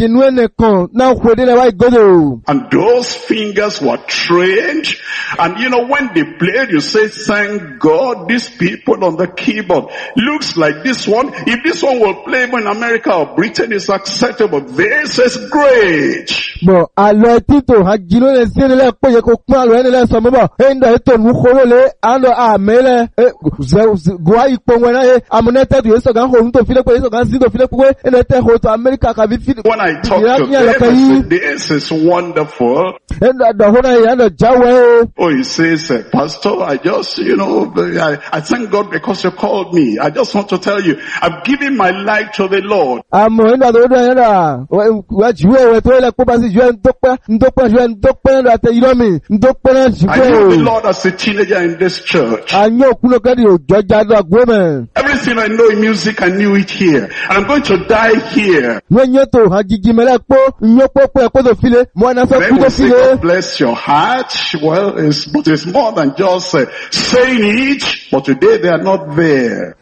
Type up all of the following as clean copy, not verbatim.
And those fingers were trained. And you know, when they played, you say, thank God, these people on the keyboard looks like this one. If this one will play in America or Britain, it's acceptable. This is great. When I talk to them, I say, this is wonderful. Oh, he says, Pastor, I just, I thank God because you called me. I just want to tell you, I've given my life to the Lord. I know the Lord as a teenager in this church. Everything I know in music, I knew it here. And I'm going to die here. Then we say, God bless your heart. Well, it's more than just saying it, but today they are not there.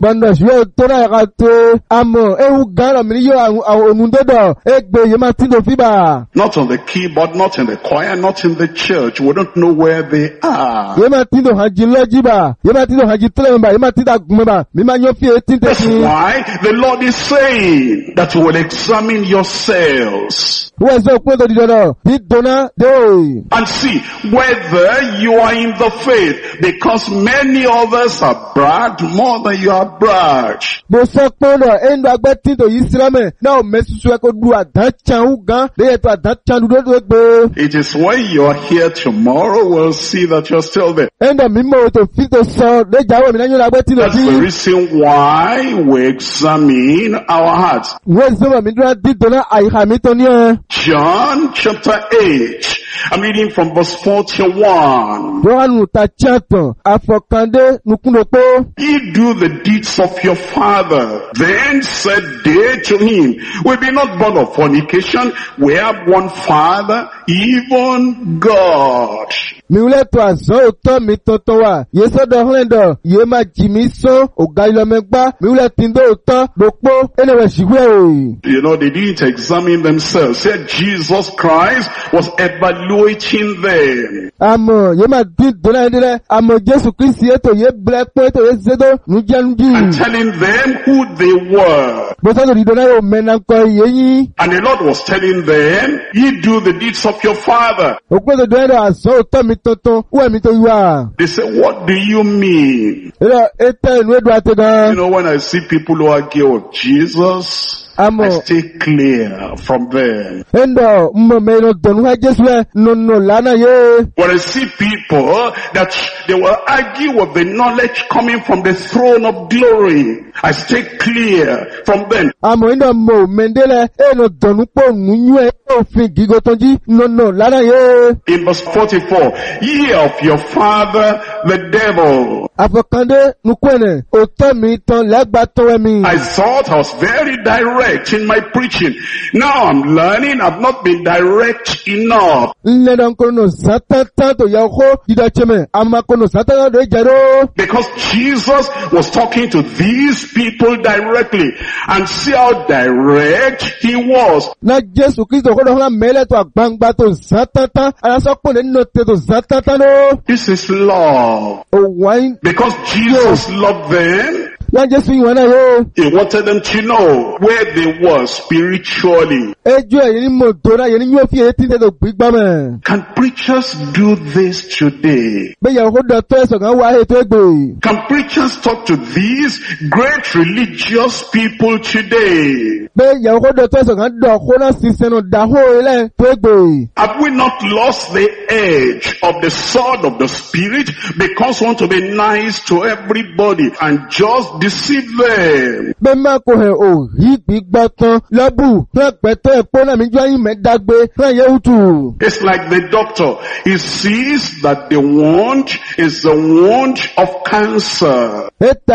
Not on the keyboard, not in the choir, not in the church. We don't know where they are. That's why the Lord is saying that you will examine yourselves and see whether you are in the faith, because many others have bragged more than you have bragged. It is when you are here tomorrow we'll see that you're still there. That's the reason why we examine our hearts. John chapter 8. I'm reading from verse 41. Ye do the deeds of your father. Then said they to him, we be not born of fornication. We have one Father, even God. You know, they didn't examine themselves. Said Jesus Christ was evaluating them. And telling them who they were. And the Lord was telling them, ye do the deeds of your father. They said, what do you mean? You know, when I see people who argue with Jesus, I stay clear from them. When I see people that they will argue with the knowledge coming from the throne of glory, I stay clear from them. In verse 44, ye of your father the devil. I thought I was very direct in my preaching. Now I'm learning I've not been direct enough. Because Jesus was talking to these people directly, and see how direct he was. This is love. Because Jesus loved them, he wanted them to know where they were spiritually. Can preachers do this today? Can preachers talk to these great religious people today? Have we not lost the edge of the sword of the Spirit because we want to be nice to everybody and just deceive them? It's like the doctor. He sees that the wound is the wound of cancer.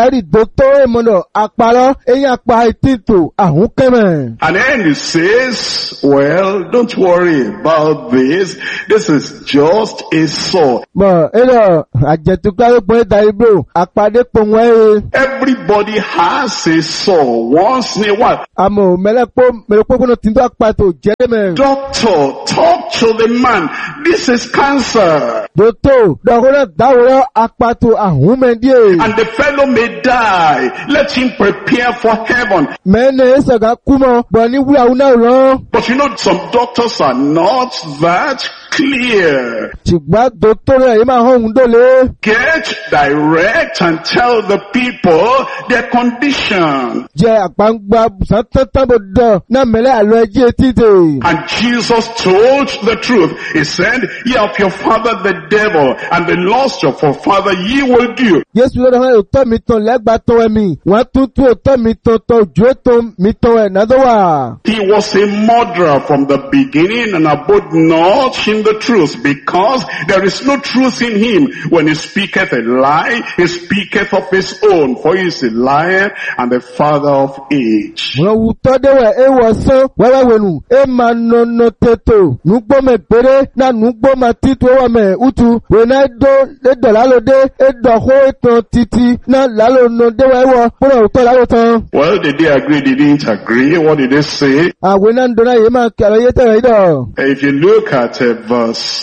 And then he says, well, don't worry about this. This is just a sore. Every everybody has a soul once in a while. Amo melepo kono tindo akpato jereme. Doctor, talk to the man. This is cancer. Doctor, dawora akpato ahumendie. And the fellow may die. Let him prepare for heaven. Mene saga kumo bani wi auna ro. But you know, some doctors are not that clear. Chigba doctor e ma hon dole. Get direct and tell the people their condition. Je apangba satata bodo na mele alo eji etite. And Jesus told the truth. He said, ye of your father the devil, and the lust of your father ye will do. Yesu lo ha oto mi ton legba ton emi. Wa tutu oto mi ton to jo ton mi ton e nadowa. He was a murderer from the beginning and abode not in the truth, because there is no truth in him. When he speaketh a lie, he speaketh of his own, for he is a liar and the father of age. Wọ́n wù tọ́dé wẹ̀ ẹ wọ̀ sán wẹ́wẹ́ wẹ̀nu ẹ máa nọ̀nà tètò nùgbọ́ mẹ́ péré náà nùgbọ́ máa títú ẹwà mẹ́ utu wẹ̀nà ẹ̀dọ̀ lálódé ẹ̀dọ̀ hó ètàn títí náà lálónà déwà ẹwọ̀ fúnra òótọ́ lálótán. Well, did they agree? They didn't agree. What did they say? Àwẹ̀ náà ń dọ́nà yìí máa kí àlọ́ yé tẹ̀rẹ̀ ìdọ̀. If you look at verse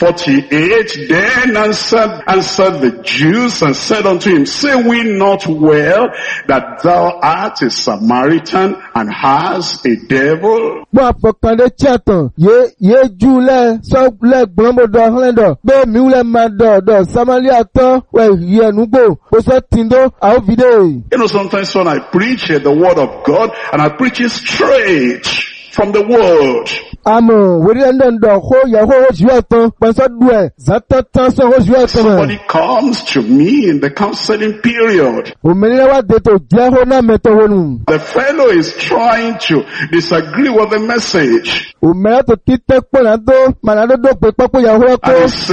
48, then answered the Jews and said unto him, say we not well that thou art a Samaritan and hast a devil? Bọ́ àpọ̀kàndé tíyàtàn yé júlẹ̀ sọ́gbùlẹ̀ gbọ́nbọ̀dọ̀ ọ̀hánlẹ́dọ̀ bẹ́ẹ̀ miwulẹ̀ máa dọ̀ Samaria tán wẹ̀ yẹ̀ núgbò ó sọ tìǹdó àwòfìdé. You know, sometimes when I preach the word of God and I preach it straight from the word. Amo, wèrí ẹ̀ndọ̀ hó yẹ̀hó oṣù ẹ̀tàn pẹ̀sọ́ duẹ̀ zátátán sọ oṣù ẹ̀tàn. Somebody comes to me in the counseling period. Òmìnira wá dètò jẹ́ hó náà mẹ́tọ̀ wọnù. The fellow is trying to disagree with the message. Òmìnira tó títẹ́ pọ̀nàdó mànàdódó pé pápó yẹ̀hó ẹ̀kọ́. And he's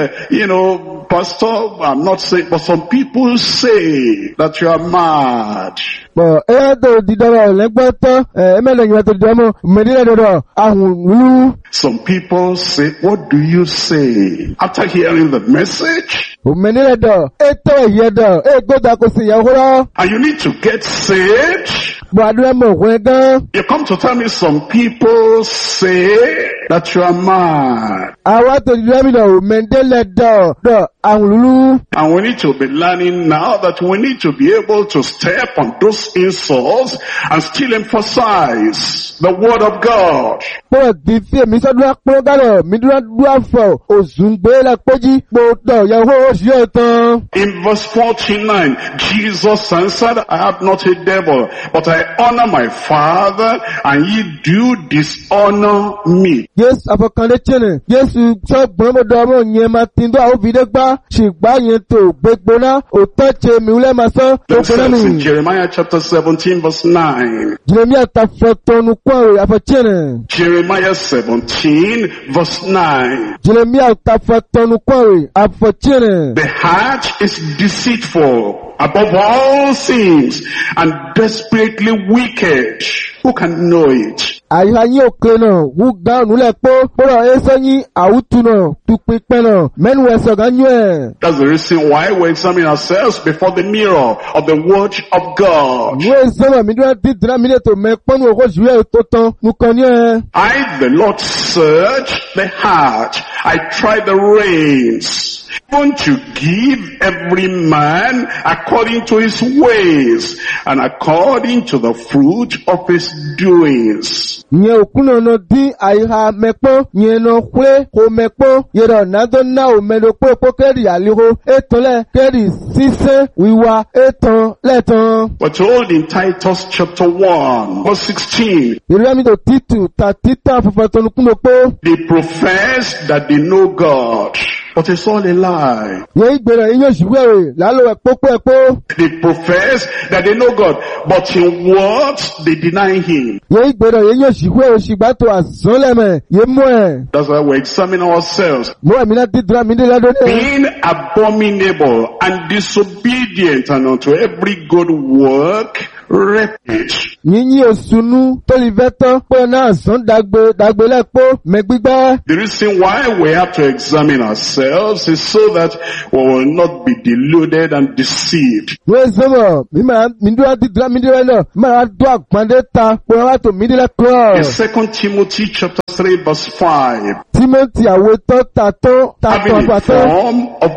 saying, Pastor, I'm not saying, but some people say that you are mad. Bọ̀ ẹ̀yà tó dìdọ̀rọ̀ lẹ́gbẹ́ tán ẹ̀mẹ́lẹ̀yìn wá tó dìdọ̀ mọ́ òmìnira dọ̀dọ̀ ahùn wú. Some people say, what do you say? After hearing the message. Òmìnira dọ̀ ètò ìyẹ̀dọ̀ ègbódà kò sí ìyàwó rọ́. And you need to get saved. Bọ̀ àdúrà mọ̀ òkúrẹ́ gan. You come to tell me some people say that you are mad. Àwa tó dìdọ̀ mi dọ̀ òmìnira dọ̀ ahùn wú. And we need to be learning now that we need to be able to step on those insults and still emphasize the word of God. Bọ́ọ̀ di fi èmi sọ́dúnrà pọ́n gálọ̀ mi dúrà fọ̀ òzùngbé la péjì gbòdọ̀ yẹ̀hó oṣù yóò tán. In verse 49, Jesus answered, I have not a devil, but I honor my Father, and ye do dishonor me. Jésù àfọkànlé tiẹ̀nẹ̀. Jésù sọ gbọ́nmọ́dọ̀ ọmọ yẹn máa ti ń dọ́ àwọn òbí dé gbá ṣùgbọ́n yẹn tó gbégbóná òtọ́ ṣe mìíràn máa sọ gbégbóná mi. In Jeremiah chapter 17 verse 9. Jeremiah tafọ̀tọ̀nù kọ́ọ̀rọ̀ àfọ̀tiẹ̀nẹ̀. Jeremiah 17 verse 9. Jeremiah tafọ̀tọ̀nù kọ́ọ̀rọ̀ àfọ̀tiẹ̀nẹ̀. The heart is deceitful above all things and desperately wicked. Who can know it? Àyíká yín òkè náà wú gánù lẹ̀ pé bọ́lá ẹsẹ̀ yín àwùtú náà tupinpẹ́ náà mẹ́nu ẹsẹ̀ gan yín ẹ̀. That's the reason why we examine ourselves before the mirror of the word of God. Ìwé ìsẹ́wọ̀n mi dúró ti dìrá mi lè tó mẹ́pọ́nù òkò ìṣúwẹ́ tó tán nìkan ní ẹ̀. I, the Lord, search the heart. I try the reins. Even to give every man according to his ways and according to the fruit of his doings. Nye okuna no di aiha mekpo nye no kwe ko mekpo yero nado na o melo po keri aliho etole keri sise wiwa eton leton. We're told in Titus chapter 1 verse 16. Irami do titu ta tita fafatonu kuno po. They profess that they know God, but it's all a lie. Ye igbera inyo shiwere lalo epopo epo. They profess that they know God, but in words they deny Him. Ye igbera inyo shiwere shibato azoleme ye mwe. That's why we examine ourselves. Mo amina tidra minde lado ne. Being abominable and disobedient and unto every good work refuge. Yìnyín òsùnú tó lè fẹ́ tán pé náà sán dàgbé lẹ́pọ̀ mẹ́gbígbẹ́. The reason why we have to examine ourselves is so that we will not be deluded and deceived. Wọ́n sọ̀rọ̀ mídúrà dídúrà mídúrà náà máa dún àgbọ̀ndé ta pé wọ́n wá tó mídúrà kúrò. In 2 Timothy chapter 3 verse 5. Timothy àwòtán tàtó Having a àtọ́. form of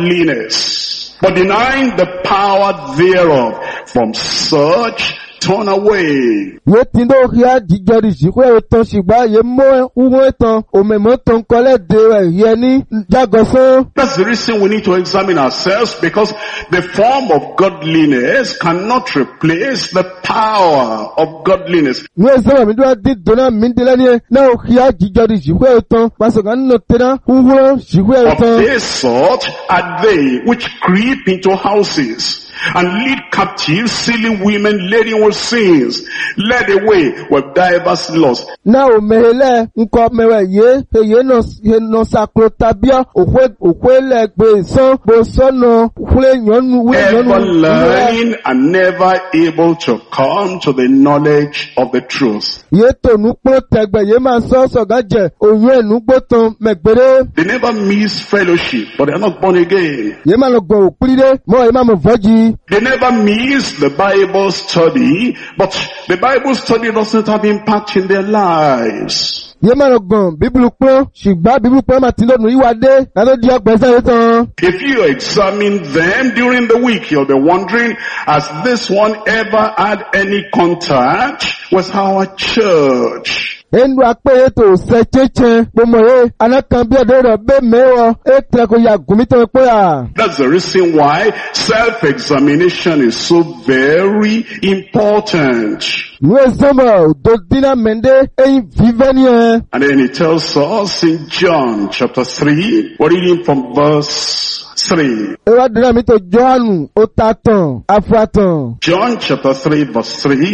godliness, but denying the power thereof, from such turn away. Yé tí ndó híá jíjọ di ṣìkú ẹ̀rọ tán ṣùgbọ́n yé mọ́ wúwọ́ tán òmèmọ́ tán kọ́lẹ̀ dé ẹ̀yẹ ní jágọ̀sán. That's the reason we need to examine ourselves, because the form of godliness cannot replace the power of godliness. Ní ẹ̀sán mi dúró dídùn náà mi délé ní náà híá jíjọ di ṣìkú ẹ̀rọ tán pàṣẹkà nínú tẹ́ná wúwọ́ ṣìkú ẹ̀rọ Of tán. this sort are they which creep into houses and lead captive silly women laden with sins, led away with divers lusts. Náà ò mẹ́hẹ́lẹ́ ńkọ mẹ́wẹ̀ yé èyí nọ sàkó tàbíọ́ òkwé lẹ́gbẹ̀ẹ́ sán bó sọ́nà wúlé yọnu Ever learning and never able to come to the knowledge of the truth. Yé tònú pọ́n tẹ̀gbẹ̀ yé máa sọ́ sọ̀gá jẹ òyìn ẹ̀nú gbótan mẹ̀gbẹ̀rẹ́. They never miss fellowship, but they are not born again. Yé máa lọ gbọ̀ òpírídé mọ́ yé máa mọ̀ fọ́jì. They never miss the Bible study, but the Bible study doesn't have impact in their lives. Yé máa lọ gbọ̀n bíbélù pọ́n ṣùgbọ́n bíbélù pọ́n máa ti lọ́nu ìwádé látó di ọgbẹ̀sẹ̀ yé tán. If you examine them during the week, you'll be wondering, has this one ever had any contact with our church? Enu akpe eto se cheche pomoye anakan bi odoro be mewo etre ko ya gumito pe ya. That's the reason why self-examination is so very important. Nwe zomo do dina mende ein viveni e. And then it tells us in John chapter 3, we're reading from verse 3. Ewa dina mi to Johanu otatan afratan. John chapter 3 verse 3,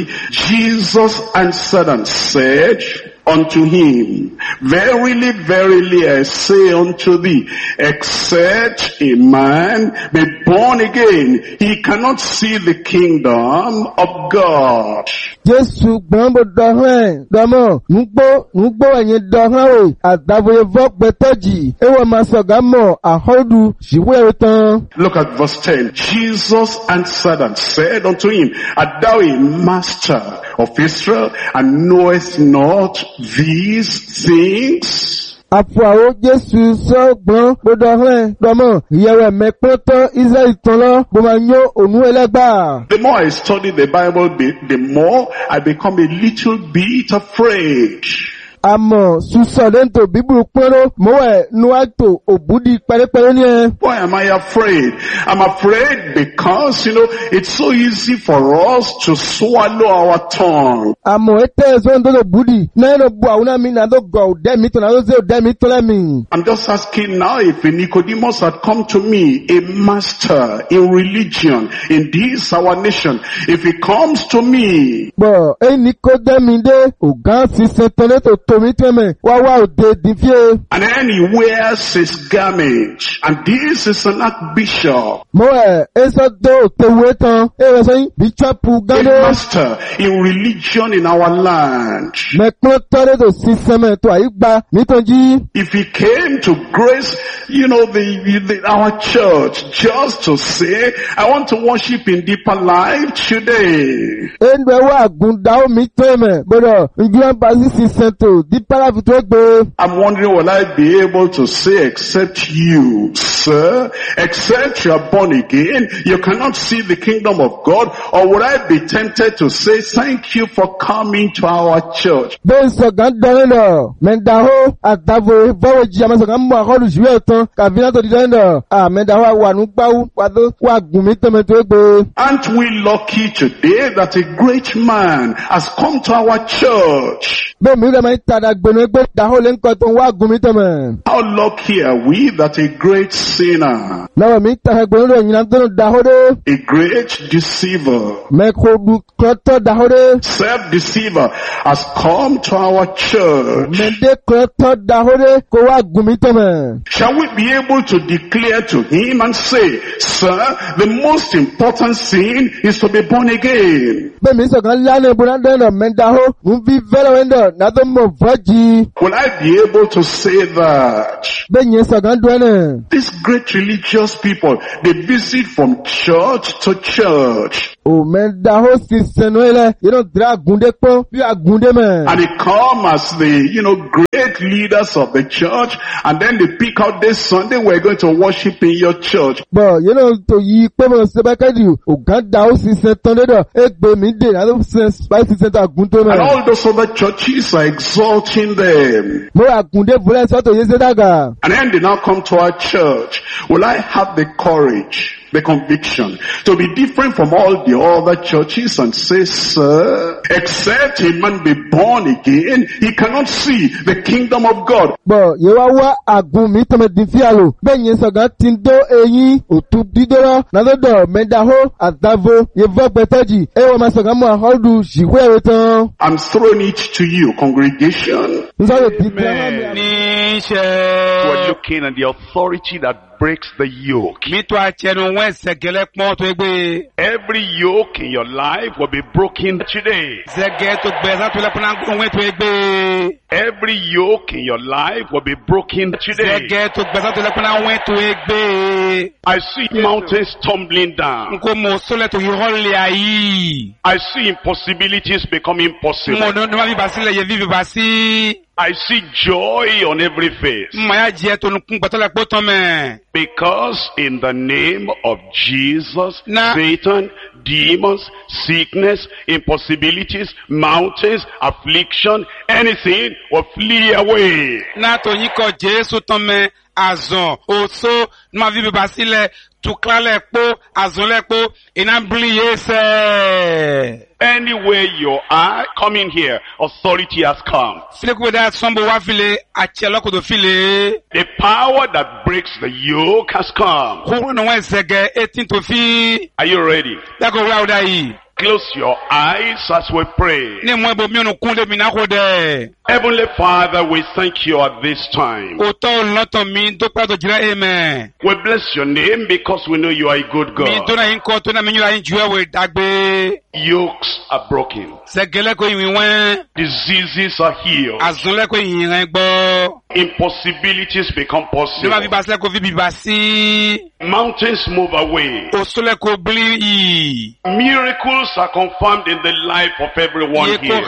Jesus answered and said unto him, Verily, verily, I say unto thee, except a man be born again, he cannot see the kingdom of God. Jesu gbọ́nbó dọ̀hán dọ̀mọ́ nùgbó ẹ̀yìn dọ̀hán o àdàbòye vọ́gbẹ́tọ́jì ewé máa sọ̀gá mọ̀ àhọ́dù ṣìwé ẹ̀rọ tán. Look at verse 10. Jesus answered and said unto him, Art thou a master of Israel, and knowest not these things? Àfọ̀àwọ̀ Jésù sọ́gbọ́n gbọdọ̀ hàn dọ́mọ̀ ìyẹ̀wẹ̀ mẹ́pọ́tọ́ Israẹli tán lọ bó máa yó òun ẹlẹ́gbà. The more I study the Bible, the more I become a little bit afraid. Àmọ̀ sùsọ̀lẹ́ntò bíbélù pẹ́rọ mọ́wẹ̀ nuwàtò òbúdi pẹ́rẹ́pẹ́rẹ́ ní ẹ. Why am I afraid? I'm afraid because, it's so easy for us to swallow our tongue. Àmọ̀ ẹ̀tẹ́ ẹ̀sọ́ ń dọ́dọ̀ búdi náà ló bu àwọn àmì náà ló gọ̀ òdẹ́mi tó náà ló ṣe òdẹ́mi tó lẹ́mi. I'm just asking now if a Nicodemus had come to me, a master in religion, in this our nation, if he comes to me. Bọ̀ ẹ̀yin ní kó dẹ́mi dé ògán sísẹ tẹ́lẹ̀ tó tómi tẹ́mẹ̀ wá wá òde dìfíẹ́. And then he wears his garment, and this is an archbishop. Mọ́wẹ̀ ẹ̀sọ́ tó tẹ̀wé tán ẹ̀rọ sẹ́yìn bíṣọ́pù A gánà. master in religion in our land. Mẹ́kún tọ́lẹ̀ tó sísẹ́mẹ̀ tó àyígbá nítọ́jí. If he came to grace, our church, just to say, I want to worship in deeper life today. Ẹnu ẹwà àgùndà omi tẹ́mẹ̀ gbọ́dọ̀ ìgbìyàn bá sí sísẹ́ tó dípàlà fi tó gbé. I'm wondering, will I be able to say, except you, sir, except you are born again, you cannot see the kingdom of God? Or would I be tempted to say, thank you for coming to our church? Bẹ́ẹ̀ sọ̀gán dọ́rin lọ, mẹ́ndàhó àtàvò fọ́wọ́jì àmọ́sọ̀gán mú àkọlù ṣùgbọ́n ẹ̀tàn kàfínà tó di dọ́rin lọ. Mẹ́ndàhó àwànú gbáwú wà gùn mí tẹ́mẹ̀ tó gbé. Aren't we lucky today that a great man has come to our church? Bẹ́ẹ̀ mi rẹ̀ máa ń tada gbenu egbe daho le nko to wa gun mi teme. How lucky are we that a great sinner, Lawa mi ta gbenu ro yin to daho de. a great deceiver, Me ko du kroto daho de. self-deceiver has come to our church. Me de kroto daho de ko wa gun mi teme. Shall we be able to declare to him and say, sir, the most important sin is to be born again? Be mi so kan la ne bu na de no me daho. Un vi velo wendo na do mo vaji. Will I be able to say that? Be yin so kan do ne. These great religious people, they visit from church to church. O me daho si senoele. You know dra gunde po bi agunde me. And they come as the, great leaders of the church. And then they pick out this Sunday, we're going to worship in your church. But to yi pe mo se ba ka di o gan daho si se ton de do. E gbe mi de na do se spice se ta gunto me. And all those other churches are exalting them. Mo agunde vule so to ye se daga. And then they now come to our church. Will I have the courage, the conviction to be different from all the other churches and say, sir, except a man be born again, he cannot see the kingdom of God. But ye wa agun mi to me di fialo. Be yin so gan tin do eyin o tu didoro na do me daho adavo ye vo gbetoji. E wo ma so gan mo holdu jiwe we tan. I'm throwing it to you, congregation. We're looking at the authority that breaks the yoke. Every yoke in your life will be broken today. Every yoke in your life will be broken today. I see mountains tumbling down. I see impossibilities becoming possible. I see joy on every face. Because in the name of Jesus, Satan, demons, sickness, impossibilities, mountains, affliction, anything will flee away. Azon, oso, ma vive basile, tuklale po, azon le po, inambliye se. Anywhere you are, coming here, authority has come. The power that breaks the yoke has come. Are you ready? Close your eyes as we pray. Heavenly Father, we thank you at this time. We bless your name because we know you are a good God. Yokes are broken. Diseases are healed. Impossibilities become possible. Mountains move away. Miracles are confirmed in the life of everyone here.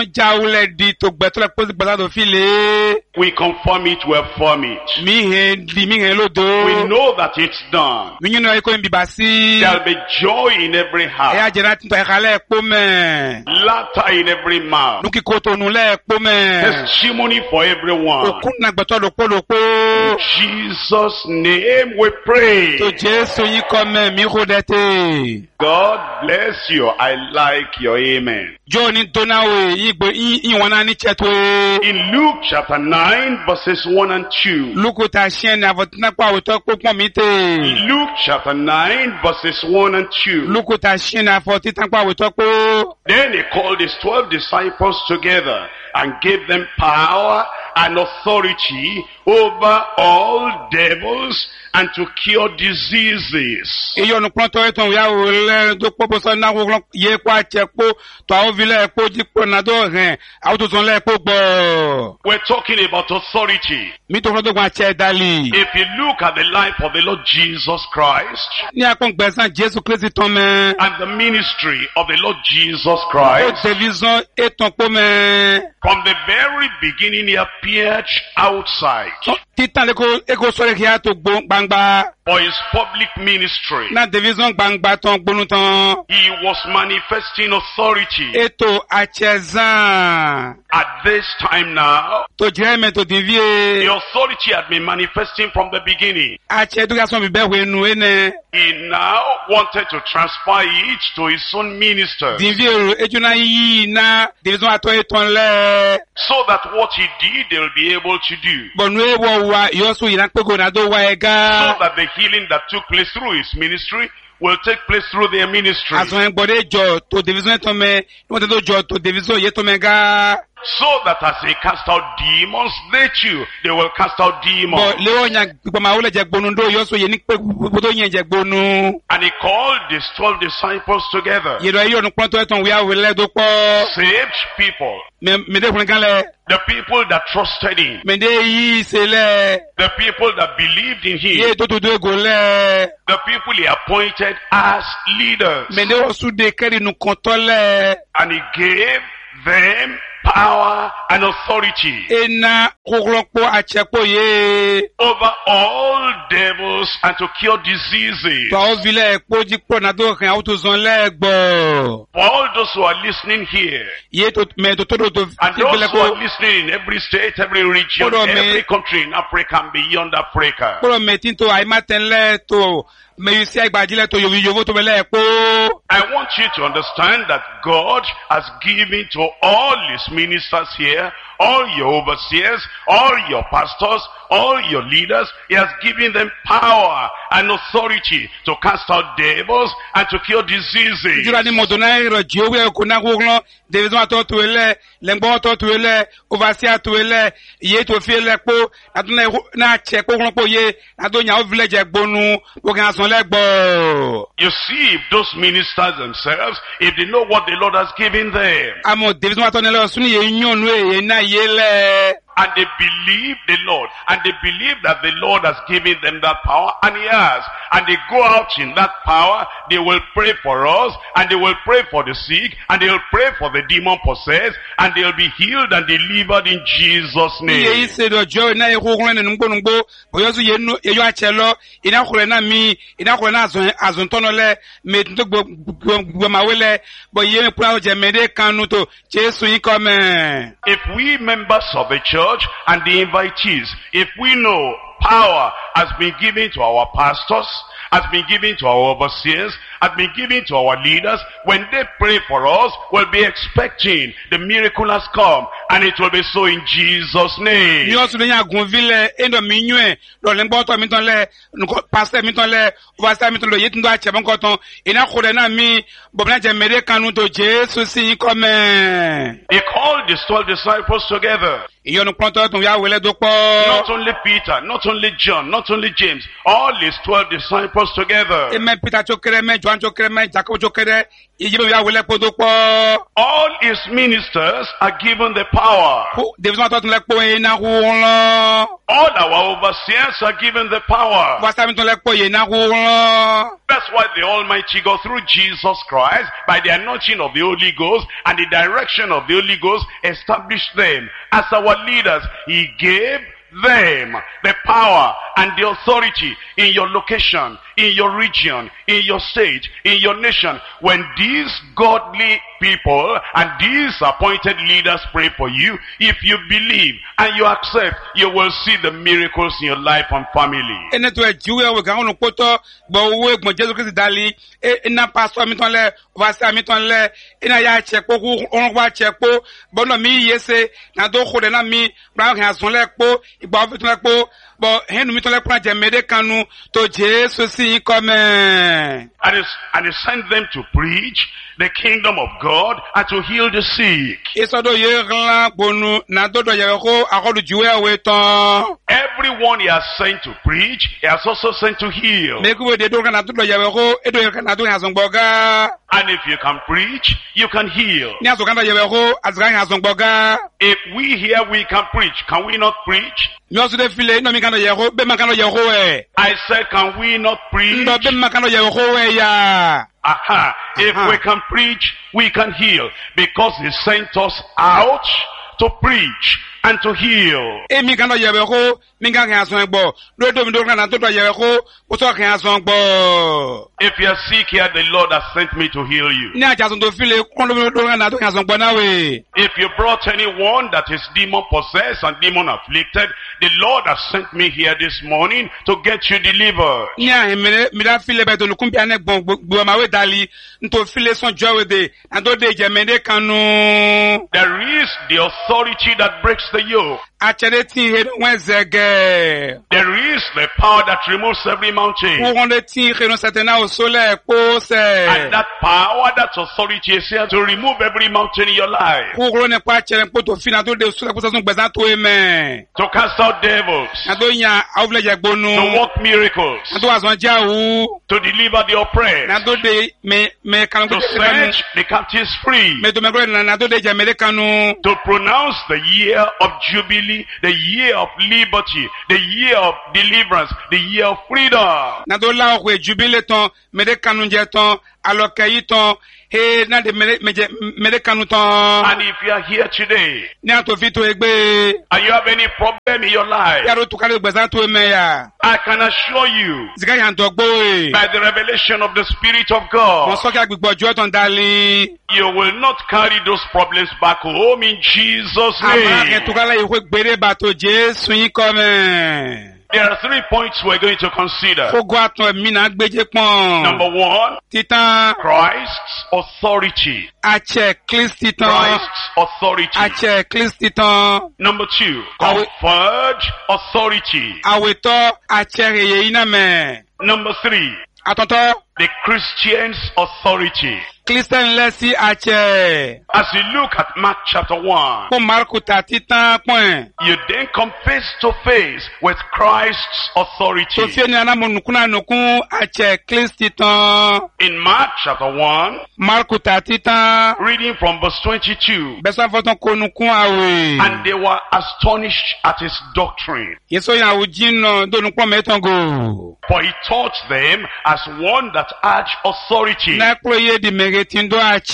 We confirm it, we affirm it. We know that it's done. There'll be joy in every heart. Laughter in every mouth. Testimony for everyone. In Jesus' name we pray. God bless you. I like your amen. In Luke chapter 9 verses 1 and 2. Luke chapter 9 verses 1 and 2. Then he called his 12 disciples together and gave them power and authority over all devils and to cure diseases. We're talking about authority. If you look at the life of the Lord Jesus Christ and the ministry of the Lord Jesus Christ, from the very beginning he appeared outside. But for his public ministry. Na division gbangba tán gbónú tán. He was manifesting authority. Ètò àchẹ̀zán. At this time now, Tó jẹ́ mẹ́tò the dìvíé. authority had been manifesting from the beginning. Àchẹ̀dúgàsán bíbẹ́ wẹ̀nu ẹnẹ. He now wanted to transfer it to his own ministers, Dìvíé ejuna yìí na division àtọ́ ètò ńlẹ̀. so that what he did, they will be able to do. Bọ̀nú èwọ̀ wa yọ̀ọ́sù yìí náà pé kò náà tó wá ẹ̀gá. So that the healing that took place through his ministry will take place through their ministry. Àsùn ẹ̀gbọ́dé jọ tó division ètò mẹ́. Wọ́n ti tó jọ tó division yìí tó mẹ́ gá. So that as they cast out demons, they too, they will cast out demons. Bọ̀ léwọ̀ yàn gbọ̀mọ̀ àwọn olè jẹ gbónú dó yọ̀ọ́sù yìí ní pé gbogbo yẹn jẹ gbónú. And he called his 12 disciples together. Yẹ̀dọ̀ yìí ọ̀nù pọ́ntọ́ ẹ̀tàn wíyá wẹ̀lẹ́ tó pọ̀. Saved people. Mẹ̀dẹ́kùnrin kan lẹ̀. The people that trusted him. Mẹ̀dẹ́ yìí ṣe lẹ̀. The people that believed in him. Yé tó tó dó ego lẹ̀. The people he appointed as leaders. Mẹ̀dẹ́ ọ̀sùn de kẹ́rìnù kan tọ́lẹ̀. And he gave them power and authority Ena kókòlọ́pọ̀ àtsẹ̀kpọ̀ yé. over all devils and to cure diseases. Tọ́ vilẹ̀ kpọ́dzi kpọ́ nàdó hàn áwùtò zɔn lẹ̀ gbọ́. For all those who are listening here, Yé tó mẹ̀ tó tó do tó and ti those vilẹ̀ who are kó. listening in every state, every region, Hold on, every man. country in Africa and beyond Africa. Kpọ́dọ̀ mẹ̀ tí tó àyèmátẹ̀ lẹ̀ tó mẹ̀yìísí àgbàdì lẹ̀ tó yòwò tó mẹ̀ lẹ̀ kpó. I want you to understand that God has given to all his ministers here, all your overseers, all your pastors, all your leaders, he has given them power and authority to cast out devils and to cure diseases. Jura ni mọ̀tò náà yẹrọ jí owó ẹ̀kọ́ náà kó lọ. Division àtọ́ tó lẹ̀, lẹ́ngbọ́n àtọ́ tó lẹ̀, overseer tó lẹ̀, iye tó fi lẹ̀ kpó. Nàtọ́ náà tsẹ̀ kó kọ́ yé. Nàtọ́ nyàwó vilẹ̀ jẹ gbónú. Òkè àsán lẹ̀ gbọ́. You see, if those ministers themselves, if they know what the Lord has given them, Àmọ́ division àtọ́ nílẹ̀ ọ̀sùn yẹn yíyan nù èyí náà yé lẹ̀. and they believe the Lord, and they believe that the Lord has given them that power, and he has, and they go out in that power, they will pray for us, and they will pray for the sick, and they will pray for the demon possessed, and they will be healed and delivered in Jesus' Iye yìí name. ṣe dọ̀jọ́ iná yẹ kókó lẹ́nu nùgbónùgbó. Bọ̀yọ́sù yẹ nu eyọ́ àtsẹ lọ. Iná kúrẹ́ náà mi, iná kúrẹ́ náà àzùntọ́nọ lẹ. Mẹ̀tún tó gbọmàwé lẹ. Bọ̀ yẹ mi kúrẹ́ ọ̀jẹ̀ mẹ́dẹ́ kanu tó. Jésù yìí kọ́ mẹ́. If we members of the church and the invitees, if we know power has been given to our pastors, has been given to our overseers, has been given to our leaders, when they pray for us, we'll be expecting the miracle has come, and it will be so in Jesus' name. Ní ọ̀sùn lẹ́yìn àgùnfilẹ̀, ẹ̀ńdọ̀ mi yún ẹ̀, lọ́lẹ́ngbọ́tọ̀ mi tán lẹ̀, pásítẹ̀ mi tán lẹ̀, overseer mi tán lẹ̀, yé tún tó àtsẹ̀bọ̀n kọ́ tán, iná kúrẹ́ náà mi, bọ̀bọ̀nà jẹ mẹ́rẹ́ kanu tó Jésù sí yín kọ́ mẹ́. He called his 12 disciples together. Ìyọnu pọ́ntọ́ tún yà wẹlẹ́ tó pọ̀. Not only Peter, not only John, not only James, all his 12 disciples together. Eme Peter tó kéré mẹ́, Johan tó kéré mẹ́, Jacob tó kéré, ìyẹ́bẹ̀ yà wẹlẹ́ pọ̀ tó pọ̀. All his ministers are given the power. David tó tún lẹ́ pọ̀ yẹn náà kú lọ. All our overseers are given the power. Overseer tó lẹ́ pọ̀ yẹn náà kú lọ. That's why the Almighty God, through Jesus Christ, by the anointing of the Holy Ghost and the direction of the Holy Ghost, established them as our leaders. He gave them the power and the authority in your location, in your region, in your state, in your nation. When these godly people and these appointed leaders pray for you, if you believe and you accept, you will see the miracles in your life and family. Ẹni tó ẹ̀ jíwé ẹ̀wẹ̀ kan ọ̀nà kótó gbọ̀ owó ẹ̀gbọ̀n Jésù Kristi dálí. Iná pásítọ̀ mi tán lẹ̀, overseer mi tán lẹ̀, iná yà àtsẹ̀kpó kú ọ̀nà kó àtsẹ̀kpó. Bọ́nà mi yé se, nà tó kó dẹ̀ náà mi, bọ́nà hàn àzùn lẹ̀ kpó, ìgbà ọ̀fẹ́ tán lẹ̀ kpó. Bọ̀ hẹ́nu mi tán lẹ̀ kpó àjẹ́ mẹ́rẹ́ kanu tó Jésù sí yín kọ́ mẹ́. And he sent them to preach the kingdom of God and to heal the sick. Ìsọdọ̀ yẹ ńlá gbónú nà dọ́dọ̀ yẹ kó akọ́dù jíwé ẹ̀wẹ̀ tán. Everyone he has sent to preach, he has also sent to heal. Mekuwe de dọ́dọ̀ nà dọ́dọ̀ yẹ kó edo yẹ nà dọ́dọ̀ yàzọ̀ gbọ̀gá. And if you can preach, you can heal. Ní àzọ̀ kan dọ̀ yẹ kó àzọ̀ yàzọ̀ gbọ̀gá. If we here we can preach, can we not preach? Mi ọ̀sùn dẹ̀ filẹ̀ iná mi kan dọ̀ yẹ kó bẹ́ẹ̀ ma kan dọ̀ yẹ kó ẹ̀. I said, can we not preach? Ndọ̀ bẹ́ẹ̀ ma kan dọ̀ yẹ kó ẹ̀ yá. Aha. If we can preach, we can heal. Because he sent us out to preach and to heal. Emi kan do yewe ko, mi kan kan ason gbo. Do do mi do kan to do yewe ko, o so kan ason gbo. If you are sick here, the Lord has sent me to heal you. Ni aja son to file kon do mi do kan to kan ason gbo na we. If you brought anyone that is demon possessed and demon afflicted, the Lord has sent me here this morning to get you delivered. Ni a mi da file be to lukun bi ane gbo ma we dali, nto file son jowe de, and do de je mende kanu. There is the authority that breaks the yoke. Achere tin he wen zege. There is the power that removes every mountain. Pour on de tin he no setena o sole po se. And that power, that authority is here to remove every mountain in your life. Pour on ne pa chere po to fina to de sole po sa son gbezan to eme. To cast out devils. Na do yan awle je gbonu. To work miracles. Na do azon ja wu. To deliver the oppressed. Na do de me kan To set the captives free. me do me gro na do de je me de kanu. To pronounce the year of jubilee, the year of liberty, the year of deliverance, the year of freedom. Na do la o jubile ton me de kanu je ton alokayi ton he na de me de kanu ton. And if you are here today, Ni a to fi to egbe. and you have any problem in your life, Ya ro to kale gbezan to eme ya. I can assure you, Zika yan to gbo e. by the revelation of the Spirit of Mo God, so ki agbegbo jo ton dali. you will not carry those problems back home in Jesus' Ama ke name. to kale ihwe gbere ba to Jesu yin come. There are 3 points we're going to consider. Fogo aton mi na gbeje pon. Number 1, Titan Christ's authority. ache Kristi ton. Christ's authority. Ache Kristi ton. Number 2, conferred authority. Aweto ache reye ina me. Number 3, Atonto the Christian's authority. Christian lesi ache. As you look at Mark chapter 1, Po Marku ta titan point. you then come face to face with Christ's authority. To fi ni ana mo nukuna nukun ache Kristi ton. In Mark chapter 1, Marku ta titan. reading from verse 22, Beso foton ko nukun awe. and they were astonished at his doctrine, Yeso yan ujin no do nukun meton go. for he taught them as one that had authority, Na proye di meretin do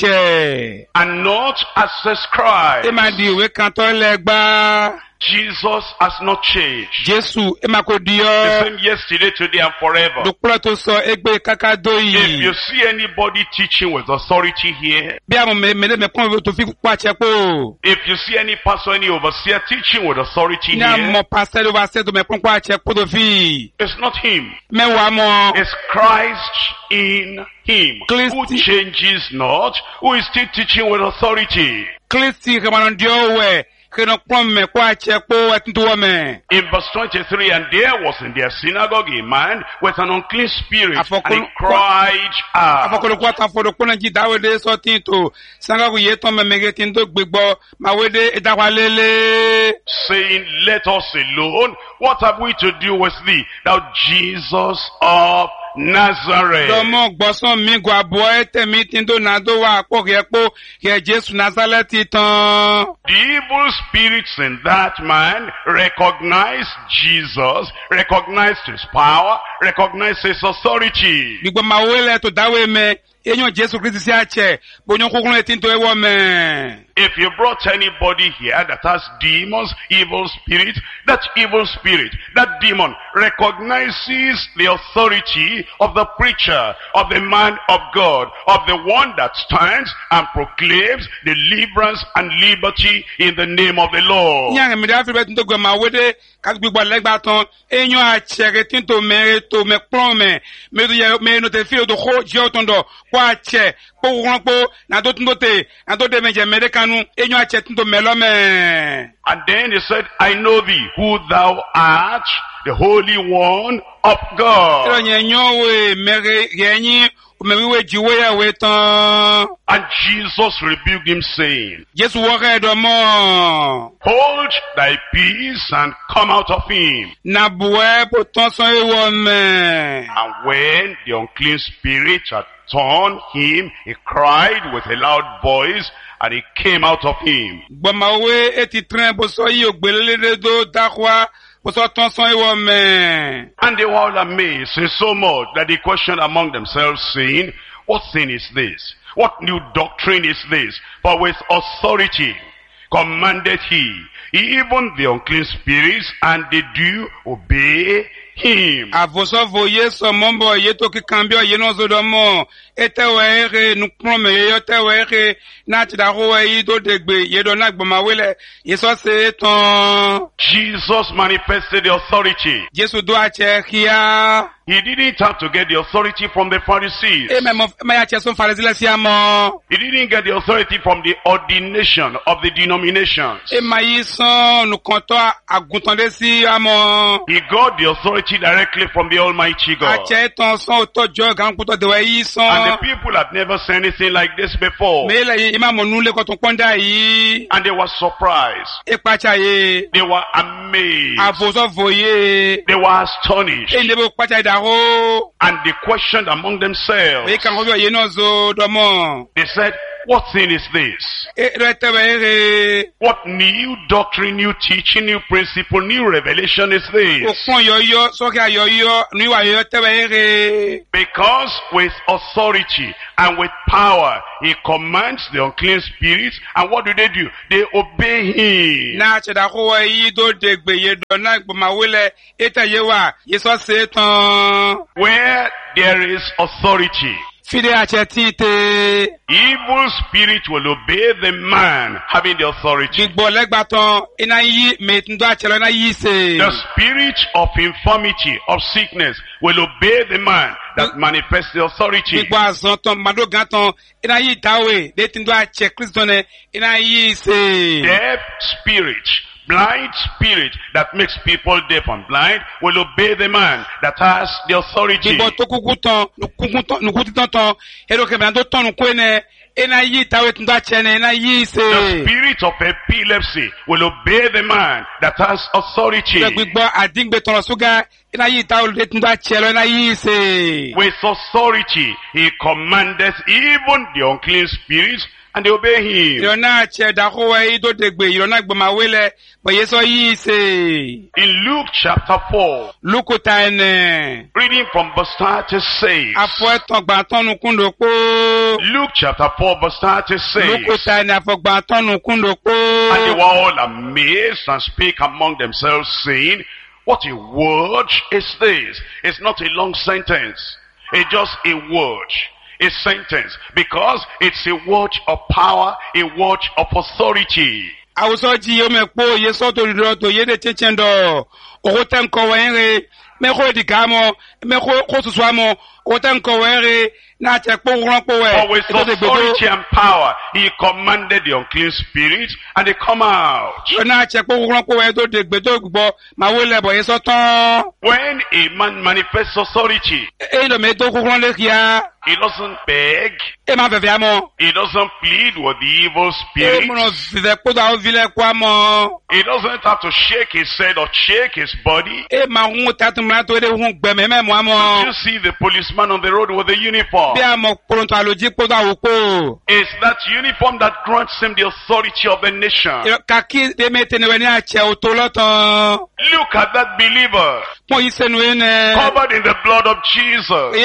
ache. and not as a scribe. E ma di we kan to legba. Jesus has not changed. Jesu e ma ko di The yo. same yesterday, today, and forever. Do plo to so egbe kaka do If you yi. see anybody teaching with authority here, Bi amo me kon to fi pa che po. if you see any pastor, any overseer teaching with authority Ni amo here, pastor over say do me kon pa che po do fi. it's not him. Me wa mo. It's Christ in him, who Christ- changes not, who is still teaching with authority. Kristi ke manon dio we. Ke no kon me kwa che po etinto wa me. In verse 23, and there was in their synagogue a man with an unclean spirit, and he cried out, Afokolo kwa tan fodo kona ji dawe de so tinto. Sanga ku ye ton me meretin do gbegbo. Ma we de edakwa lele. saying, let us alone. What have we to do with thee, thou Jesus of Nazareth? Domo gboson mi gwa boy temi tindo na do wa po ke Jesu Nazareth tan. The evil spirits in that man recognized Jesus, recognized his power, recognized his authority. Bigbo ma wele to dawe me. Enyo Jesu Kristi si ache. Bonyo kokunle tinto ewo me. If you brought anybody here that has demons, evil spirits, that evil spirit, that demon recognizes the authority of the preacher, of the man of God, of the one that stands and proclaims deliverance and liberty in the name of the Lord. Nyang mi da fi be tinto gwa ma wede ka bigbo legba ton. Enyo ache ke tinto me to me plon me. Me do ye me no te fi do ho je otondo. Kwa ache po wonpo na do tinto te. Na do de me je me de kanu. Enyo ache tinto me lo me. And then he said, I know thee, who thou art, the Holy One of Ero God. nye nyo we mere yenyi me we jiwe ya we tan. And Jesus rebuked him, saying, Jesu wo re do mo. hold thy peace and come out of him. Na buwe po ton son ewo me. And when the unclean spirit had torn him, he cried with a loud voice, and he came out of him. Gboma we eti tren bo so yi ogbelele do dakwa bo so ton son ewo me. And they were all amazed, so much that they questioned among themselves, saying, what thing is this? What new doctrine is this? For with authority commanded he, even the unclean spirits, and they do obey him. Avoso voye so mombo yeto ki kambio yeno zodomo etewere nukprome yotewere na tidaho yido degbe yedo na gbomawele yeso se ton. Jesus manifested the authority. Jesu do ache kia. He didn't have to get the authority from the Pharisees. E me ya che son Pharisee siamo. He didn't get the authority from the ordination of the denominations. E mai son nu konto aguntan de si amo. He got the authority directly from the Almighty God. Ache ton son tojo gan kuto de yi son. And the people had never seen anything like this before. Me le ima monu le ko ton ponda yi. And they were surprised. E pacha ye. They were amazed. Avoso voye. They were astonished. E ndebo pacha And they questioned among themselves. They said, what thing is this? What new doctrine, new teaching, new principle, new revelation is this? Because with authority and with power, he commands the unclean spirits, and what do? They obey him. Where there is authority, evil spirit will obey the man having the authority. The spirit of infirmity, of sickness, will obey the man that manifests the authority. Deaf spirit, blind spirit that makes people deaf and blind will obey the man that has the authority. The spirit of epilepsy will obey the man that has authority. With authority, he commanded even the unclean spirits, and they obey him. In Luke chapter 4, reading from verse 36. Luke chapter 4 verse 36. And they were all amazed and spake among themselves, saying, what a word is this? It's not a long sentence. It's just a word. A sentence, because it's a word of power, a word of authority. For with authority and power, he commanded the unclean spirit, and they come out. When a man manifests authority, he doesn't beg. He doesn't plead with the evil spirit. He doesn't have to shake his head or shake his body. You see the policeman on the road with the uniform. It's that uniform that grants him the authority of the nation. Look at that believer, covered in the blood of Jesus.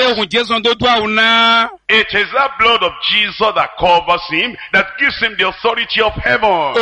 It is that blood of Jesus that covers him, that gives him the authority of heaven.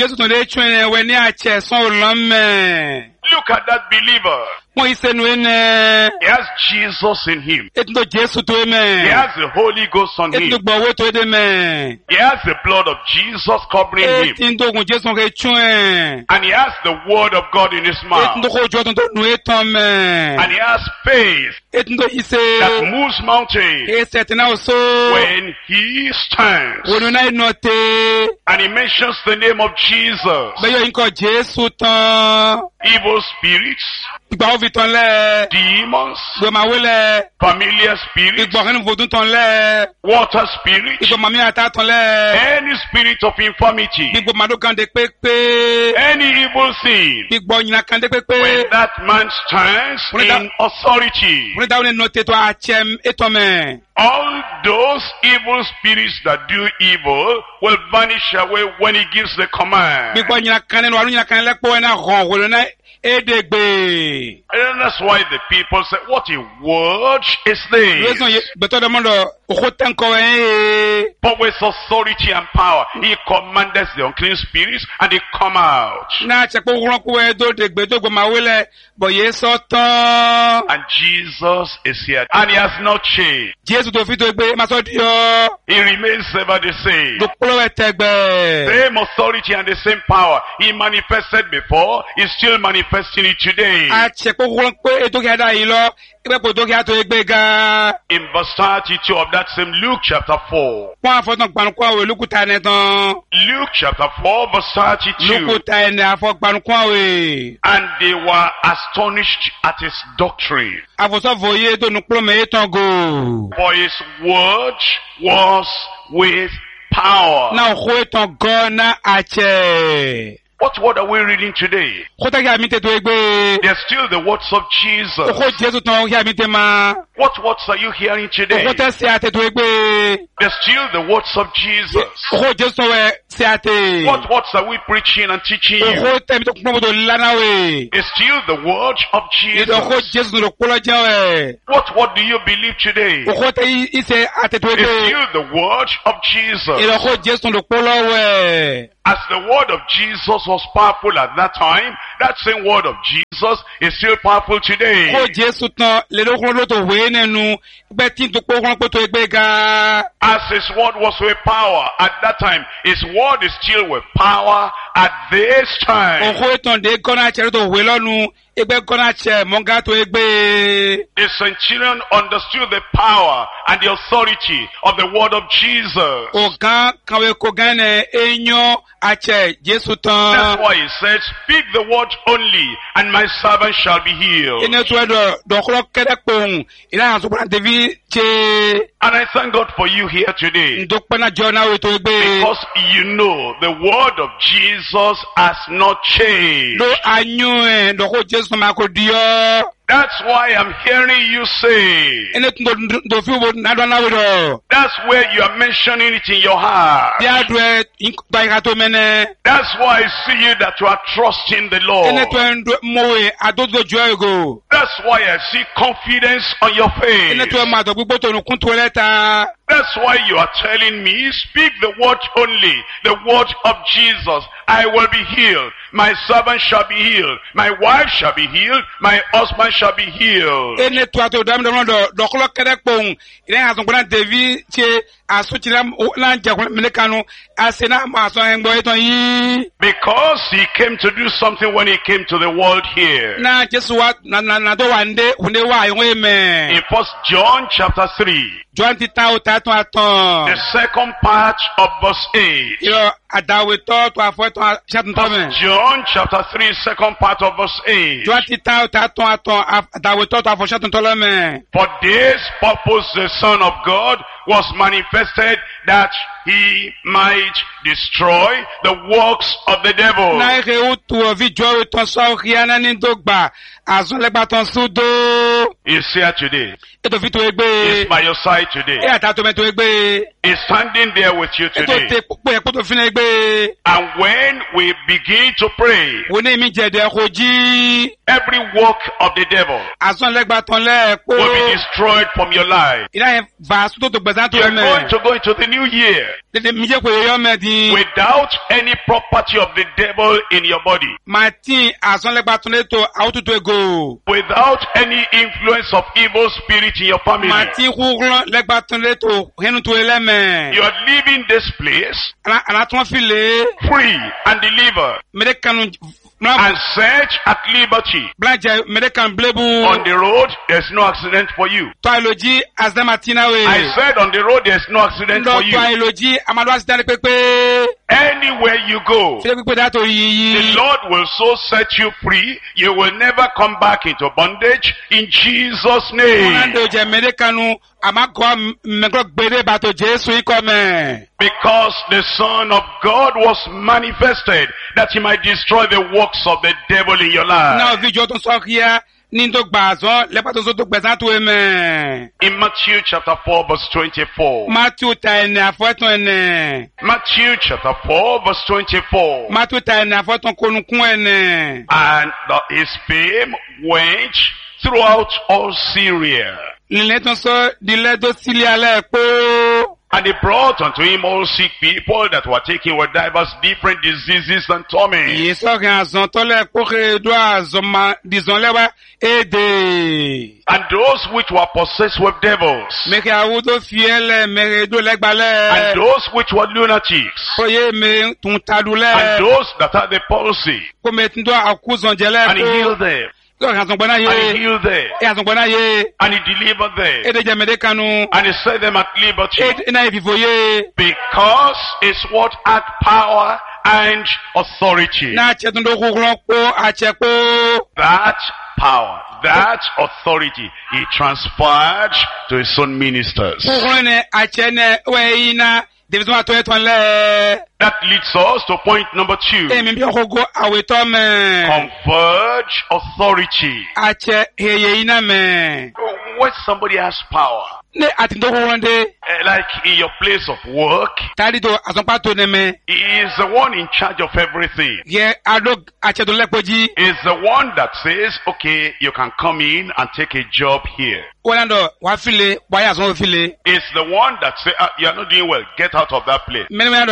Look at that believer. He has Jesus in him. He has the Holy Ghost on him. He has the blood of Jesus covering him. And he has the word of God in his mouth. And he has faith that moves mountains. When he stands and he mentions the name of Jesus, evil spirits, demons, familiar spirits, water spirits, any spirit of infirmity, any evil thing, when that man stands in authority, all those evil spirits that do evil will vanish away when he gives the command. And that's why the people say, what a word is this? But with authority and power, he commanded the unclean spirits and they come out. And Jesus is here. And he has not changed. He remains ever the same. Same authority and the same power he manifested before, he's still manifesting it today. In verse 32 of that same Luke chapter 4. Luke chapter 4 verse 32. And they were astonished at his doctrine. For his word was with power. What word are we reading today? They're still the words of Jesus. What words are you hearing today? They're still the words of Jesus. What words are we preaching and teaching you? It's still the word of Jesus. What word do you believe today? It's still the word of Jesus. As the word of Jesus was powerful at that time, that same word of Jesus is still powerful today. As his word was with power at that time, his word is still with power at this time. The centurion understood the power and the authority of the word of Jesus. That's why he said, speak the word only, and my servant shall be healed. And I thank God for you here today, because you know the word of Jesus has not changed. That's why I'm hearing you say. That's where you are mentioning it in your heart. That's why I see you that you are trusting the Lord. That's why I see confidence on your face. That's why you are telling me, speak the word only, the word of Jesus. I will be healed. My servant shall be healed. My wife shall be healed. My husband shall be healed. Because he came to do something when he came to the world here. In 1 John chapter 3. The second part of verse 8. John chapter 3, second part of verse 8. For this purpose the Son of God was manifested, that he might destroy the works of the devil. He's here today. He's by your side today. He's standing there with you today. And when we begin to pray, every work of the devil will be destroyed from your life. You're going to go into the new year without any property of the devil in your body, without any influence of evil spirit in your family. You are leaving this place free and delivered and set at liberty. On the road, there's no accident for you. I said on the road, there's no accident for you. Anywhere you go, the Lord will so set you free, you will never come back into bondage in Jesus' name. Because the Son of God was manifested that he might destroy the works of the devil in your life. In Matthew chapter 4 verse 24. Matthew chapter 4 verse 24. And his fame went throughout all Syria. L'illetton so diledo siliale po. And they brought unto him all sick people that were taken with divers different diseases and torments. Yeso kan zontole pore do azoma dizonlewa ede. And those which were possessed with devils. Meke awudo fiele meredo legbale. And those which were lunatics. Oye me tuntadule. And those that had the palsy. Ko metindo akuzonjele. And he healed them. And he healed them. And he delivered them. And he set them at liberty. Because his word had power and authority. That power, that authority, he transferred to his own ministers. That leads us to point number 2. Converge authority. When somebody has power, like in your place of work, he is the one in charge of everything. He is the one that says, okay, you can come in and take a job here. It's the one that says, you are not doing well, get out of that place.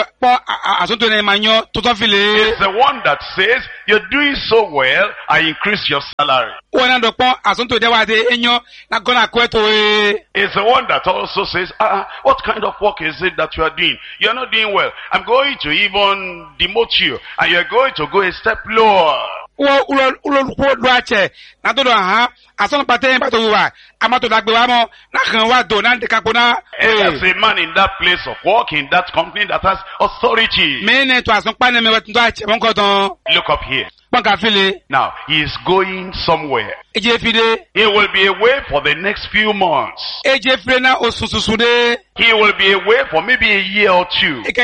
It's the one that says, you're doing so well, I increase your salary. It's the one that also says, what kind of work is it that you are doing? You're not doing well. I'm going to even demote you, and you're going to go a step lower. There's a man in that place of work, in that company, that has authority. Look up here. Now, he is going somewhere. He will be away for the next few months. He will be away for maybe a year or 2. He's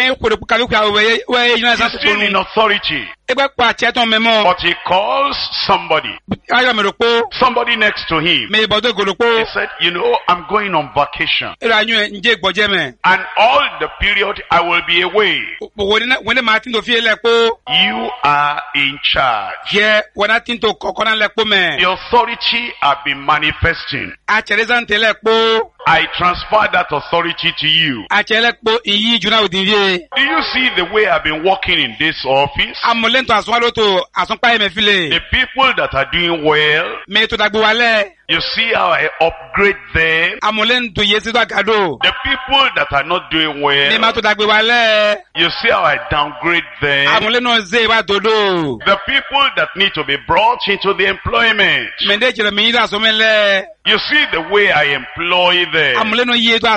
still in authority. But he calls somebody next to him. He said, you know, I'm going on vacation. And all the period I will be away, you are in charge. The authority I've been manifesting, I transfer that authority to you. Do you see the way I've been working in this office? The people that are doing well, you see how I upgrade them. The people that are not doing well, you see how I downgrade them. The people that need to be brought into the employment, you see the way I employ them. And the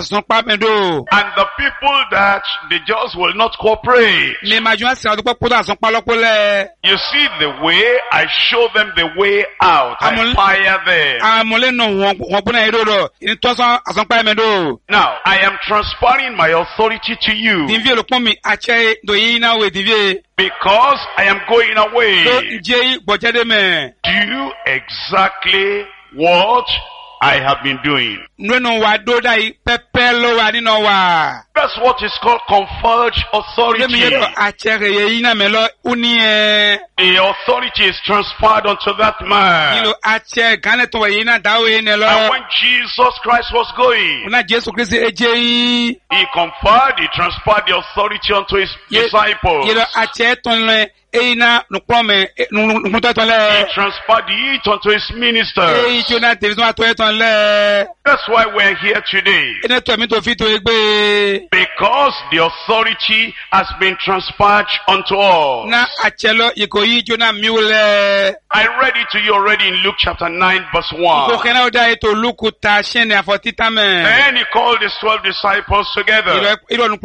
people that they just will not cooperate, you see the way I show them the way out. I fire them. Now, I am transferring my authority to you because I am going away. Do exactly what I have been doing. That's what is called converged authority. The authority is transferred unto that man. And when Jesus Christ was going, he transferred the authority unto his disciples. He transferred it unto his ministers. That's why we're here today. Because the authority has been transferred unto us. I read it to you already in Luke chapter 9 verse 1. Then he called his 12 disciples together.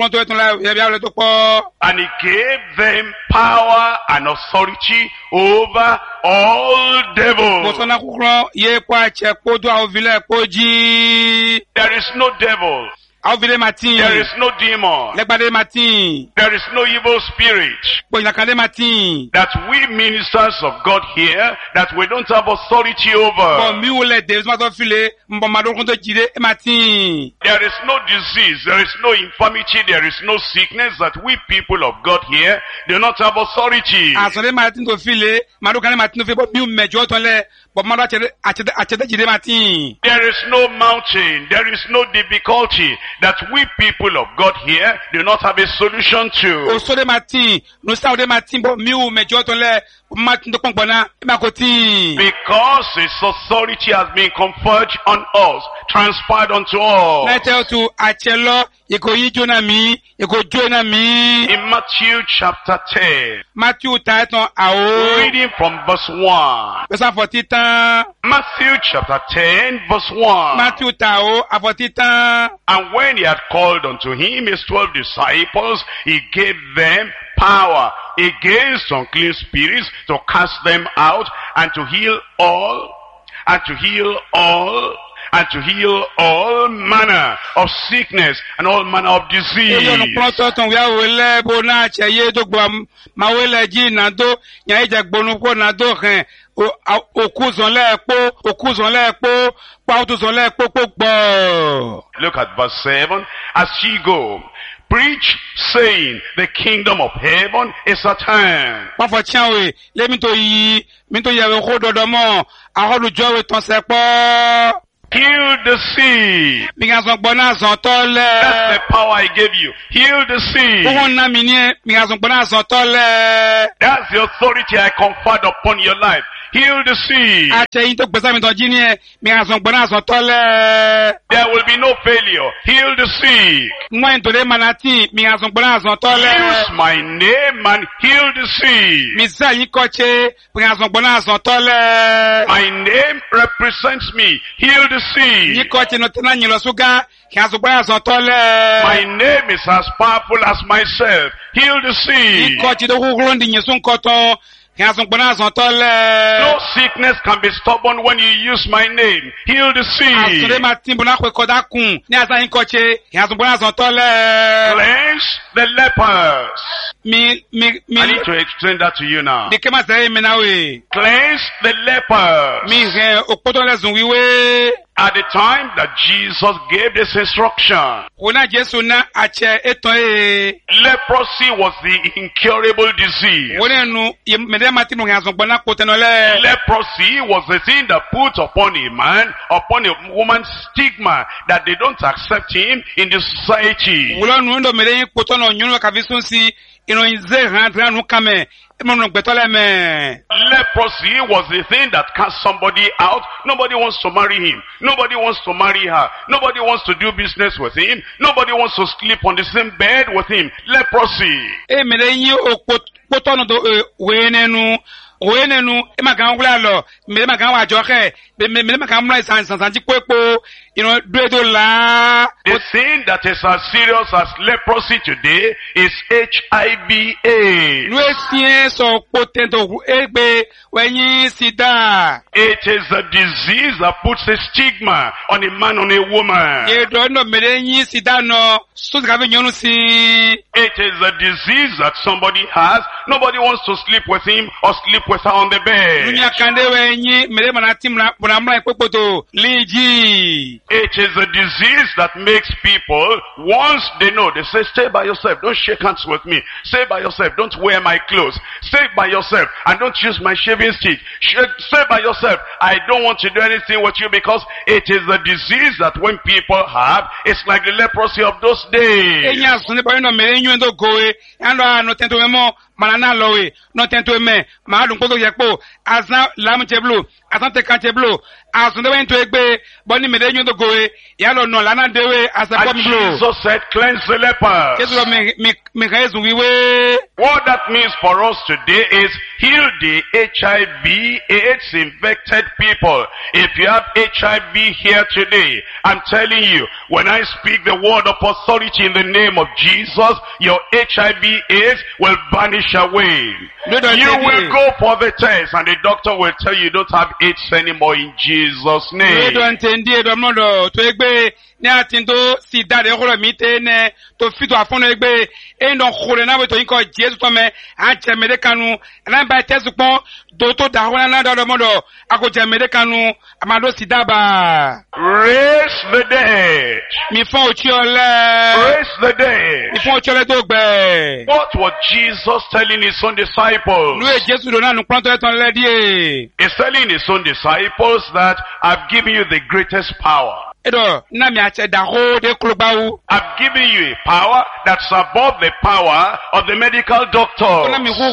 And he gave them power and authority over all devils. There is no devil Avile matin. There is no demon. Legbade matin. There is no evil spirit. Boinakande matin. That we ministers of God here, that we don't have authority Bon over. mi ole de mato file mbomado konto jide matin. There is no disease, there is no infirmity, there is no sickness that we people of God here do not have authority. Asore matin to file, mado kane matin to file bo mi mejo ton le, bo mado achede jide matin. There is no mountain, there is no difficulty that we people of God here do not have a solution to. Osore matin, no sa ode matin bo mi mejo ton le, matin to pongpona makoti. Because His authority has been conferred on us, transferred unto us. Na tell to achelo, yeko yijo na mi, yeko jo na mi. In Matthew chapter 10, Matthew taiton ao. reading from verse 1. Verset 40. Matthew chapter 10 verse 1. Matthew tao avotitan. And when He had called unto Him His 12 disciples, He gave them power against unclean spirits to cast them out and to heal all, and to heal all, and to heal all manner of sickness and all manner of disease. Eyo no pronto ton ya wele bo na cheye do gba ma wele ji na do nya eje gbonu ko na do kan okuzon le po pa otuzon le po gbo. Look at verse 7. As ye go, preach, saying, the kingdom of heaven is at hand. Pa fo chanwe le mi to yewe ko dodo mo ahodu jowe ton se po. Heal the sick. Mi ga son gbona son to le. That's the power I gave you. Heal the sick. Ko na mi ni mi ga son gbona son to le. That's the authority I conferred upon your life. Heal the sick. Ate yin to gbesa mi ton ji ni mi ga son gbona son to le. There will be no failure. Heal the sick. Mwen to le manati mi ga son gbona son to le. Use my name and heal the sick. Mi sa yin koche mi ga son gbona son to le. My name represents me. Heal the Yin sick. koche no tena yin lo suga ki ga son gbona son to le. My name is as powerful as myself. Heal the Yin sick. koche do kukuro ndi yin sun koton ki ga son gbona son to le. No sickness can be stubborn when you use my name. Heal the Asure sick. ma timbo na kwe koda kun ni asa yin koche ki ga son gbona son to le. Cleanse the lepers. Mi I need to explain that to you now. de kema se mi na we. Cleanse the lepers. Mi re okpoto le zun wiwe. At the time that Jesus gave this instruction, Ona Jesu na ache eton e. leprosy was the incurable disease. Wone nu mede matinu ki ga son gbona kote no le. Leprosy was the thing that put upon a man, upon a woman, stigma that they don't accept him in the society. Wulo nu ndo mede yin koto no nyunu ka visun si ino inze rentre nu kame. Emo no gbeto le me. Leprosy was the thing that cast somebody out. Nobody wants to marry him. Nobody wants to marry her. Nobody wants to do business with him. Nobody wants to sleep on the same bed with him. Leprosy. E mede yin okpoto no do wenenu. Wenenu e magan wula lo. Mede magan wa joke. Mede magan mla sanji kwepo. Ino do la. The thing that is as serious as leprosy today is HIV/AIDS. Nu esien so potento egbe wenyi sida. It is a disease that puts a stigma on a man, on a woman. Ye do no mede yin sida no. So ka be nyonu si. It is a disease that somebody has. Nobody wants to sleep with him or sleep with her on the bed. Dunya kande wenyi mede manati mla ikwepoto liji. It is a disease that makes people, once they know, they say, stay by yourself, don't shake hands with me. Stay by yourself, don't wear my clothes. Stay by yourself, and don't use my shaving stick. Stay by yourself, I don't want to do anything with you, because it is a disease that when people have, it's like the leprosy of those days. Enya sunne ba no mere nyu ndo goe. Ando no tento memo manana lowe. No tento me. Ma dun koto yepo. Azan lam cheblo. Azan te kan cheblo. Asunde wen to egbe. Boni mere nyu ndo goe. Ya lo no lana dewe asa And kom blo. Jesus said, cleanse the lepers. Kesu me ka ezu wiwe. What that means for us today is heal the HIV/AIDS infected people. If you have HIV here today, I'm telling you, when I speak the word of authority in the name of Jesus, your HIV/AIDS will vanish away. You will go for the test and the doctor will tell you don't have AIDS anymore in Jesus' name. Ne atindo si dade holo mite ne to fito afono egbe eno hole na weto inko Jesu to me a chemede kanu na ba tesu pon do to da hona na do modo ako chemede kanu amado si daba. Raise the dead. Mi fon ochiole. Raise the dead. Mi fon ochiole to gbe. What was Jesus telling his own disciples? Nu e Jesu do na nu pronto eton le die. He's telling his own disciples that I've given you the greatest power. I've given you a power that's above the power of the medical doctors.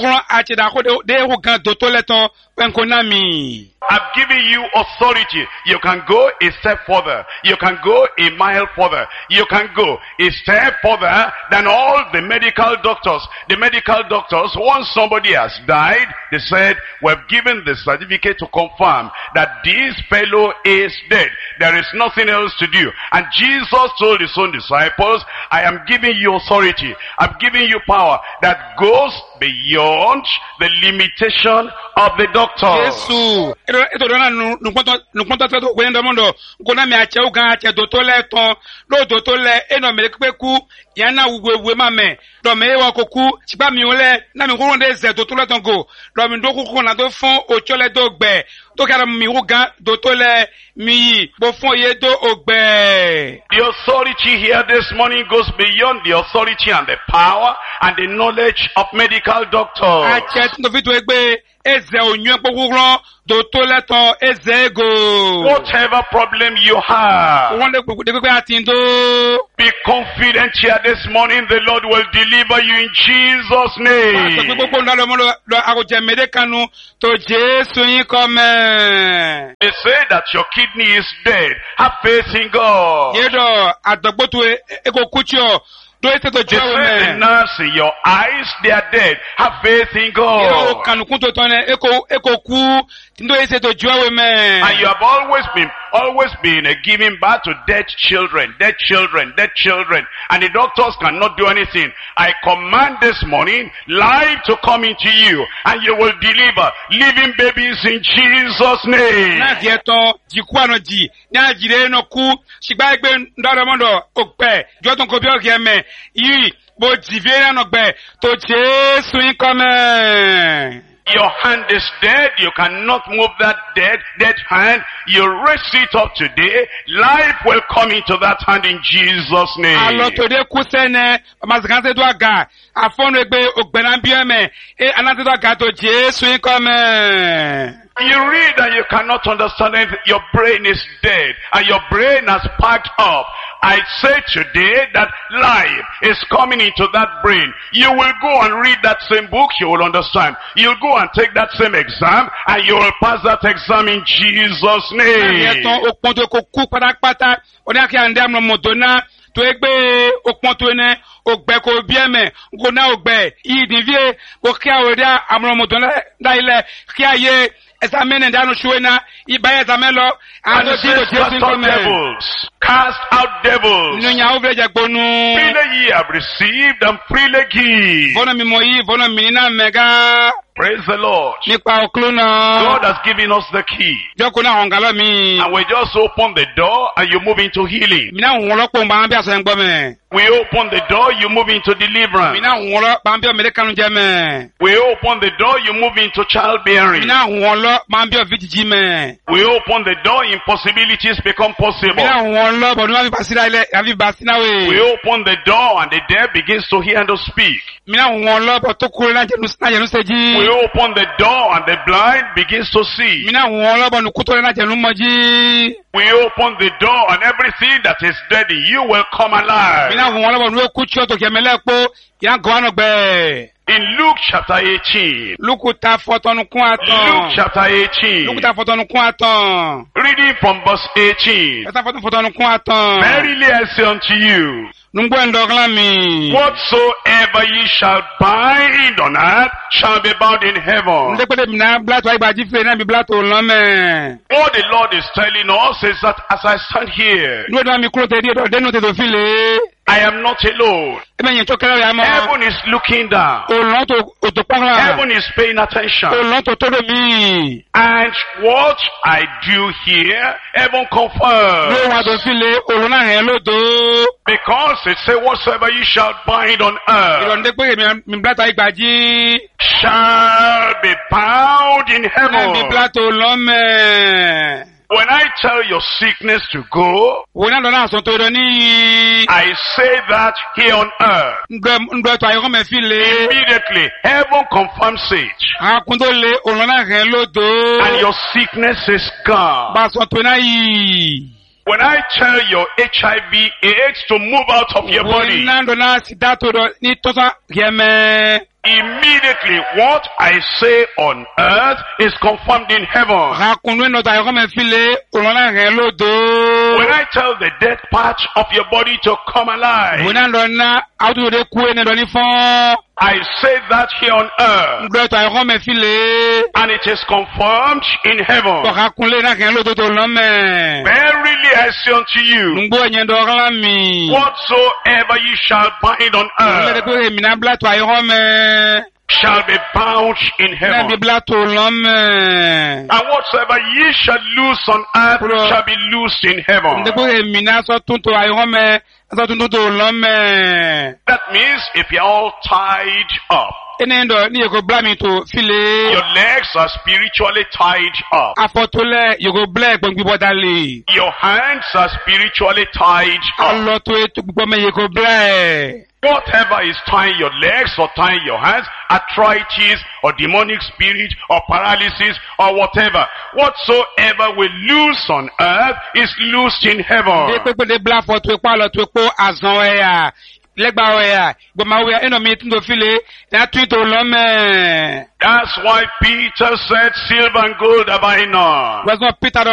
I've given you authority. You can go a step further. You can go a mile further. You can go a step further than all the medical doctors. The medical doctors, once somebody has died, they said, we've given the certificate to confirm that this fellow is dead. There is nothing else to do. And Jesus told his own disciples, I am giving you authority. I'm giving you power that goes beyond the limitation of the doctors. Eto dona nukwanta teto kwenda mondo nkona mi ache uga ache dotole ton lo dotole eno melekpeku yana uwewe mame do me wa koku chiba mi ole na mi ko de ze dotole ton go do mi doku ko na do fon ochole do gbe to kara mi uga dotole mi bo fon ye do ogbe. The authority here this morning goes beyond the authority and the power and the knowledge of medical doctors. Ache to fit egbe eze onyu pokugron dotole ezego. Whatever problem you have, be confident here this morning. The Lord will deliver you in Jesus' name. They say that your kidney is dead. Have faith in God. They say the nerves in your eyes, they are dead. Have faith in God. And you have always been giving birth to dead children. And the doctors cannot do anything. I command this morning life to come into you, and you will deliver living babies in Jesus' name. Your hand is dead. You cannot move that dead hand. You raise it up today. Life will come into that hand in Jesus' name. You read and you cannot understand it. Your brain is dead and your brain has packed up. I say today that life is coming into that brain. You will go and read that same book, you will understand. You'll go and take that same exam and you will pass that exam in Jesus' name. Devils, cast out devils. Freely ye have received and freely give. Praise the Lord. God has given us the key. And we just open the door and you move into healing. We open the door, you move into deliverance. We open the door, you move into childbearing. We open the door, impossibilities become possible. We open the door and the deaf begins to hear and to speak. We open the door and the blind begins to see. We open the door and everything that is dead in you will come alive. In Luke chapter 18. Luke chapter 18. Reading from verse 18. Verily I say unto you, whatsoever whatsoever ye shall bind on earth shall be bound in heaven. Ndé pé mina blato ay baji fe na mi blato lome. What the Lord is telling us is that as I stand here, Nwe do mi kuro te di do de no te do file. I am not alone. Heaven is looking down. Heaven is paying attention. And what I do here, heaven confirms. Because it says, whatsoever you shall bind on earth shall be bound in heaven. When I tell your sickness to go, I say that here on earth. Immediately, heaven confirms it. And your sickness is gone. When I tell your HIV/AIDS to move out of your body, immediately what I say on earth is confirmed in heaven. When I tell the dead part of your body to come alive, I say that here on earth, and it is confirmed in heaven. Verily I say unto you, whatsoever ye shall bind on earth shall be bound in heaven. And whatsoever ye shall loose on earth shall be loosed in heaven. That means if you're all tied up, your legs are spiritually tied up. Your hands are spiritually tied up. Whatever is tying your legs or tying your hands, arthritis or demonic spirit or paralysis or whatever, whatsoever will loose on earth is loosed in heaven. That's why Peter said, silver and gold have I none.